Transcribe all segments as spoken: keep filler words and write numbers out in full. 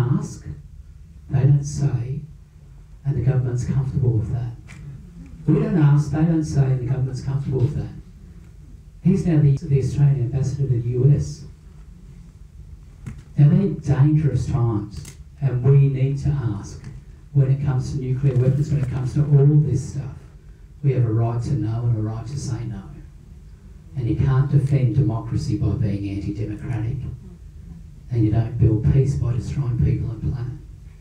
ask, they don't say, and the government's comfortable with that. We don't ask, they don't say, and the government's comfortable with that. He's now the, the Australian ambassador to the U S. Now they're dangerous times, and we need to ask when it comes to nuclear weapons, when it comes to all this stuff. We have a right to know and a right to say no. And you can't defend democracy by being anti-democratic. And you don't build peace by destroying people and planet.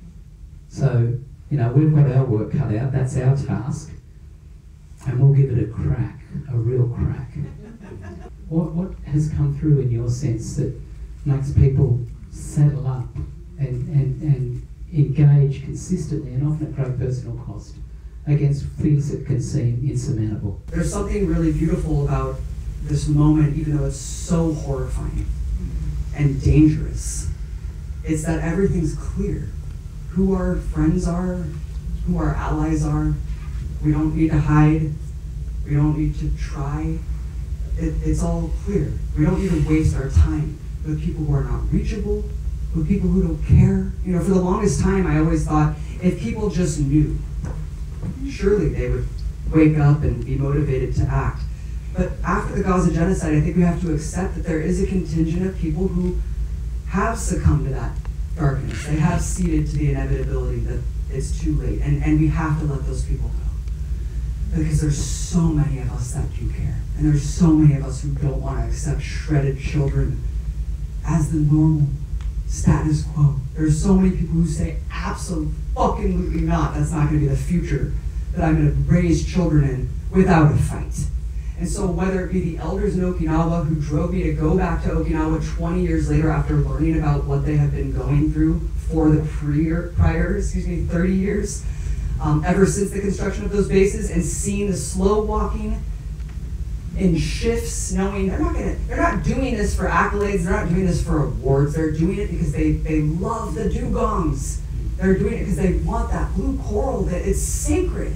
So, you know, we've got our work cut out, that's our task, and we'll give it a crack, a real crack. What, what has come through in your sense that makes people settle up and, and, and engage consistently and often at great personal cost against things that can seem insurmountable? There's something really beautiful about this moment, even though it's so horrifying and dangerous. It's that everything's clear. Who our friends are, who our allies are. We don't need to hide. We don't need to try. It, it's all clear. We don't need to waste our time with people who are not reachable, with people who don't care. You know, for the longest time, I always thought if people just knew, surely they would wake up and be motivated to act. But after the Gaza genocide, I think we have to accept that there is a contingent of people who have succumbed to that darkness. They have ceded to the inevitability that it's too late. And, and we have to let those people go. Because there's so many of us that do care. And there's so many of us who don't want to accept shredded children as the normal status quo. There's so many people who say, absolutely not. That's not going to be the future that I'm going to raise children in without a fight. And so whether it be the elders in Okinawa who drove me to go back to Okinawa twenty years later after learning about what they have been going through for the prior, prior excuse me, thirty years, um, ever since the construction of those bases, and seeing the slow walking in shifts, knowing they're not gonna, they're not doing this for accolades, they're not doing this for awards, they're doing it because they, they love the dugongs. They're doing it because they want that blue coral, that it's sacred.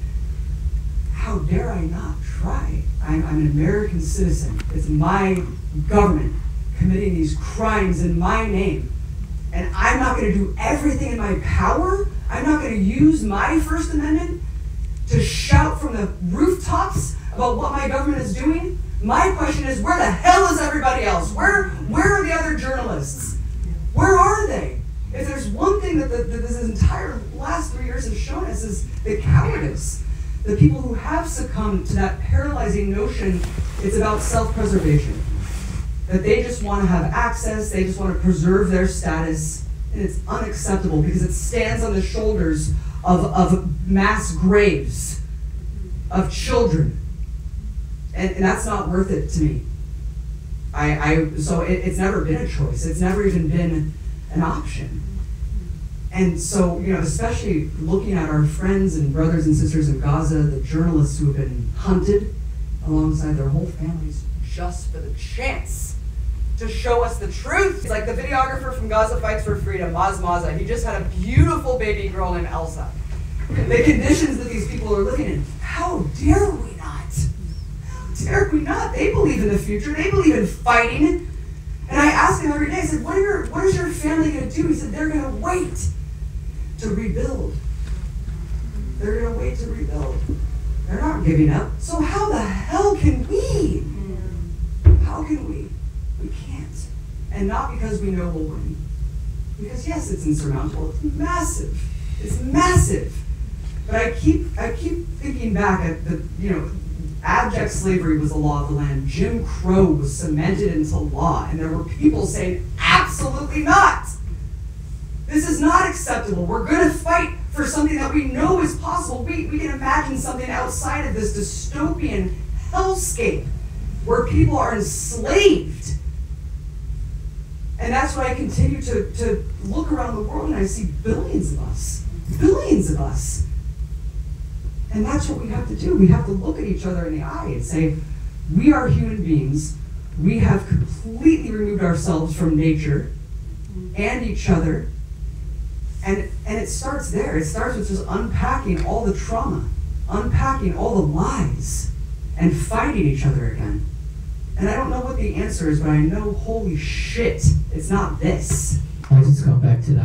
How dare I not try? I'm, I'm an American citizen. It's my government committing these crimes in my name. And I'm not going to do everything in my power. I'm not going to use my First Amendment to shout from the rooftops about what my government is doing. My question is, where the hell is everybody else? Where, where are the other journalists? Where are they? If there's one thing that, the, that this entire last three years has shown us is the cowardice. The people who have succumbed to that paralyzing notion, it's about self-preservation. That they just want to have access, they just want to preserve their status, and it's unacceptable because it stands on the shoulders of, of mass graves, of children. And, and that's not worth it to me. I, I so it, it's never been a choice. It's never even been an option. And so, you know, especially looking at our friends and brothers and sisters in Gaza, the journalists who have been hunted alongside their whole families just for the chance to show us the truth. It's like the videographer from Gaza Fights for Freedom, Maz Maza. He just had a beautiful baby girl named Elsa. The conditions that these people are living in, how dare we not? How dare we not? They believe in the future. They believe in fighting. And I ask him every day, I said, what, are your, what is your family going to do? He said, they're going to wait to rebuild. They're going to wait to rebuild. They're not giving up. So how the hell can we? How can we? We can't. And not because we know we'll win. Because yes, it's insurmountable. It's massive. It's massive. But I keep I keep thinking back at the, you know, abject slavery was the law of the land. Jim Crow was cemented into law. And there were people saying, absolutely not. This is not acceptable. We're going to fight for something that we know is possible. We, we can imagine something outside of this dystopian hellscape where people are enslaved. And that's why I continue to, to look around the world and I see billions of us. Billions of us. And that's what we have to do. We have to look at each other in the eye and say, we are human beings. We have completely removed ourselves from nature and each other. And, and it starts there. It starts with just unpacking all the trauma, unpacking all the lies, and fighting each other again. And I don't know what the answer is, but I know, holy shit, it's not this. I just got back today.